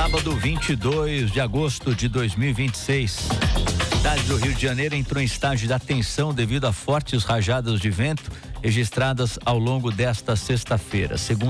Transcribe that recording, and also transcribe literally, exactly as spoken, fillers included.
Sábado, vinte e dois de agosto de dois mil e vinte e seis. A cidade do Rio de Janeiro entrou em estágio de atenção devido a fortes rajadas de vento registradas ao longo desta sexta-feira. Segundo